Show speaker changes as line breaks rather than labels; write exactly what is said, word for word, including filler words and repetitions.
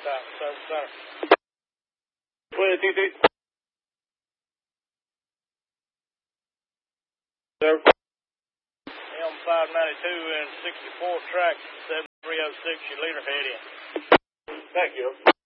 Stop, start, start.
Clear, T T. Sir.
M five ninety-two and sixty-four track seven three oh six, your leader head in.
Thank you.